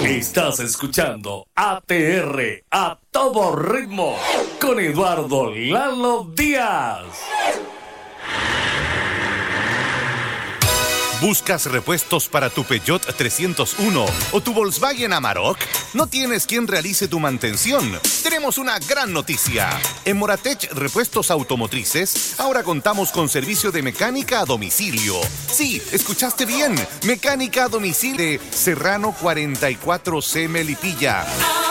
Estás escuchando ATR a todo ritmo con Eduardo Lalo Díaz. ¿Buscas repuestos para tu Peugeot 301 o tu Volkswagen Amarok? ¿No tienes quien realice tu mantención? Tenemos una gran noticia. En Moratech Repuestos Automotrices, ahora contamos con servicio de mecánica a domicilio. Sí, escuchaste bien. Mecánica a domicilio de Serrano 44C Melipilla.